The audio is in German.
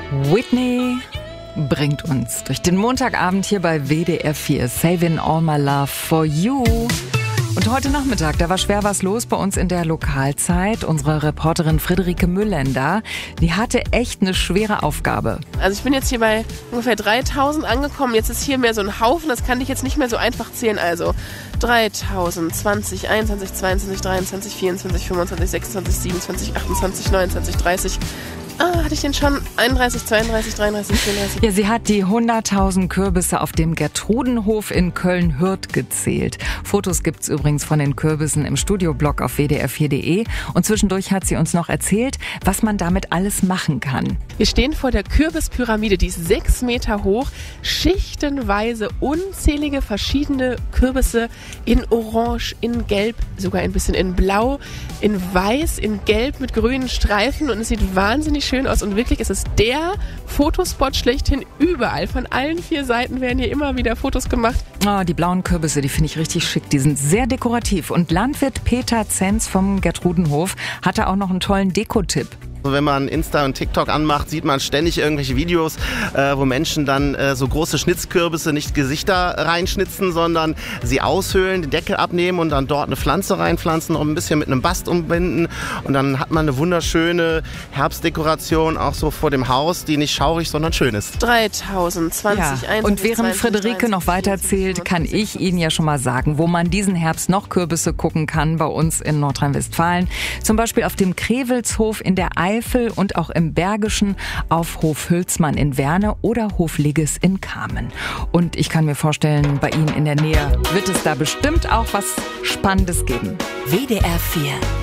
Whitney bringt uns durch den Montagabend hier bei WDR 4. Saving all my love for you. Und heute Nachmittag, da war schwer was los bei uns in der Lokalzeit. Unsere Reporterin Friederike Müllender, die hatte echt eine schwere Aufgabe. Also ich bin jetzt hier bei ungefähr 3000 angekommen. Jetzt ist hier mehr so ein Haufen, das kann ich jetzt nicht mehr so einfach zählen. Also 3000, 20, 21, 22, 23, 24, 25, 26, 27, 28, 29, 30... hatte ich den schon? 31, 32, 33, 34. Ja, sie hat die 100.000 Kürbisse auf dem Gertrudenhof in Köln-Hürth gezählt. Fotos gibt's übrigens von den Kürbissen im Studioblog auf wdr4.de. Und zwischendurch hat sie uns noch erzählt, was man damit alles machen kann. Wir stehen vor der Kürbispyramide, die ist 6 Meter hoch. Schichtenweise unzählige verschiedene Kürbisse in Orange, in Gelb, sogar ein bisschen in Blau, in Weiß, in Gelb mit grünen Streifen. Und es sieht wahnsinnig schön aus und wirklich ist es der Fotospot schlechthin überall. Von allen 4 Seiten werden hier immer wieder Fotos gemacht. Oh, die blauen Kürbisse, die finde ich richtig schick. Die sind sehr dekorativ. Und Landwirt Peter Zenz vom Gertrudenhof hatte auch noch einen tollen Dekotipp. Wenn man Insta und TikTok anmacht, sieht man ständig irgendwelche Videos, wo Menschen dann so große Schnitzkürbisse nicht Gesichter reinschnitzen, sondern sie aushöhlen, den Deckel abnehmen und dann dort eine Pflanze reinpflanzen und ein bisschen mit einem Bast umbinden. Und dann hat man eine wunderschöne Herbstdekoration auch so vor dem Haus, die nicht schaurig, sondern schön ist. 3000, 20, ja. 21, Und während 22, Friederike 23, noch weiterzählt, kann ich Ihnen ja schon mal sagen, wo man diesen Herbst noch Kürbisse gucken kann bei uns in Nordrhein-Westfalen. Zum Beispiel auf dem Krewelshof in der Eifel und auch im Bergischen auf Hof Hülsmann in Werne oder Hof Ligges in Kamen. Und ich kann mir vorstellen, bei Ihnen in der Nähe wird es da bestimmt auch was Spannendes geben. WDR 4